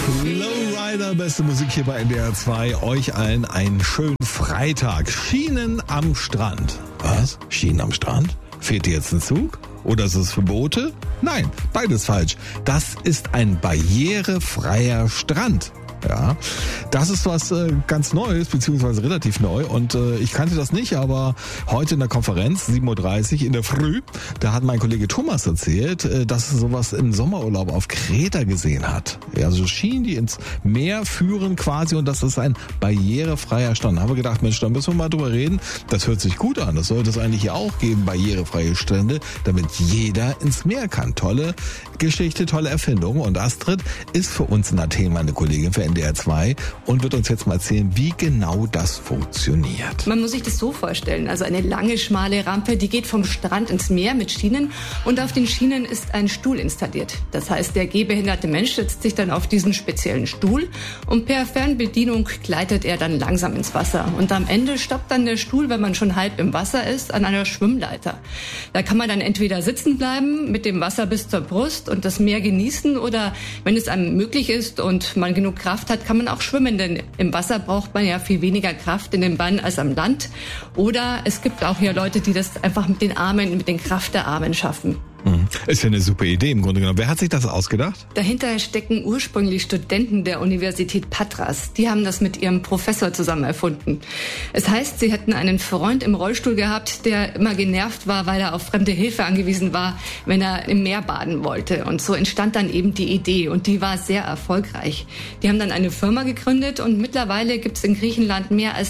Lowrider, beste Musik hier bei NDR 2. Euch allen einen schönen Freitag. Schienen am Strand. Was? Schienen am Strand? Fehlt dir jetzt ein Zug? Oder ist es für Boote? Nein, beides falsch. Das ist ein barrierefreier Strand. Ja, das ist was ganz Neues, beziehungsweise relativ neu und ich kannte das nicht, aber heute in der Konferenz, 7.30 Uhr in der Früh, da hat mein Kollege Thomas erzählt, dass er sowas im Sommerurlaub auf Kreta gesehen hat. Ja, also Schienen, die ins Meer führen quasi und das ist ein barrierefreier Strand. Da haben wir gedacht, Mensch, da müssen wir mal drüber reden. Das hört sich gut an, das sollte es eigentlich hier auch geben, barrierefreie Strände, damit jeder ins Meer kann. Tolle Geschichte, tolle Erfindung und Astrid ist für uns in Athen meine Kollegin für NDR 2 und wird uns jetzt mal erzählen, wie genau das funktioniert. Man muss sich das so vorstellen, also eine lange, schmale Rampe, die geht vom Strand ins Meer mit Schienen und auf den Schienen ist ein Stuhl installiert. Das heißt, der gehbehinderte Mensch setzt sich dann auf diesen speziellen Stuhl und per Fernbedienung gleitet er dann langsam ins Wasser. Und am Ende stoppt dann der Stuhl, wenn man schon halb im Wasser ist, an einer Schwimmleiter. Da kann man dann entweder sitzen bleiben mit dem Wasser bis zur Brust und das Meer genießen oder wenn es einem möglich ist und man genug Kraft hat, kann man auch schwimmen, denn im Wasser braucht man ja viel weniger Kraft in den Beinen als am Land. Oder es gibt auch hier Leute, die das einfach mit den Armen, mit den Kraft der Armen schaffen. Ist ja eine super Idee im Grunde genommen. Wer hat sich das ausgedacht? Dahinter stecken ursprünglich Studenten der Universität Patras. Die haben das mit ihrem Professor zusammen erfunden. Es heißt, sie hätten einen Freund im Rollstuhl gehabt, der immer genervt war, weil er auf fremde Hilfe angewiesen war, wenn er im Meer baden wollte. Und so entstand dann eben die Idee und die war sehr erfolgreich. Die haben dann eine Firma gegründet und mittlerweile gibt es in Griechenland mehr als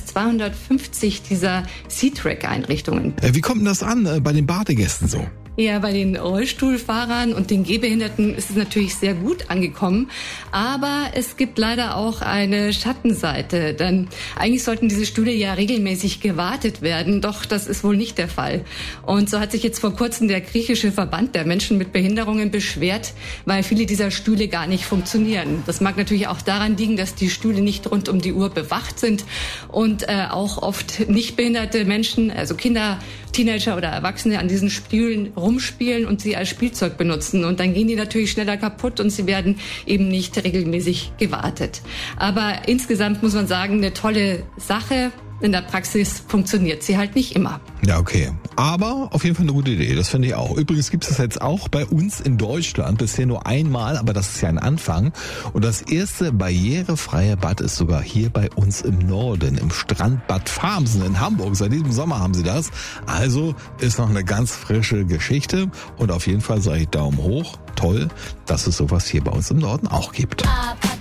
250 dieser Sea-Track-Einrichtungen. Wie kommt denn das an bei den Badegästen so? Ja, bei den Rollstuhlfahrern und den Gehbehinderten ist es natürlich sehr gut angekommen. Aber es gibt leider auch eine Schattenseite. Denn eigentlich sollten diese Stühle ja regelmäßig gewartet werden. Doch das ist wohl nicht der Fall. Und so hat sich jetzt vor kurzem der griechische Verband der Menschen mit Behinderungen beschwert, weil viele dieser Stühle gar nicht funktionieren. Das mag natürlich auch daran liegen, dass die Stühle nicht rund um die Uhr bewacht sind und auch oft nicht behinderte Menschen, also Kinder, Teenager oder Erwachsene an diesen Stühlen rumspielen und sie als Spielzeug benutzen. Und dann gehen die natürlich schneller kaputt und sie werden eben nicht regelmäßig gewartet. Aber insgesamt muss man sagen, eine tolle Sache. In der Praxis funktioniert sie halt nicht immer. Ja, okay. Aber auf jeden Fall eine gute Idee, das finde ich auch. Übrigens gibt es das jetzt auch bei uns in Deutschland, bisher nur einmal, aber das ist ja ein Anfang. Und das erste barrierefreie Bad ist sogar hier bei uns im Norden, im Strandbad Farmsen in Hamburg. Seit diesem Sommer haben sie das. Also ist noch eine ganz frische Geschichte. Und auf jeden Fall sage ich Daumen hoch. Toll, dass es sowas hier bei uns im Norden auch gibt.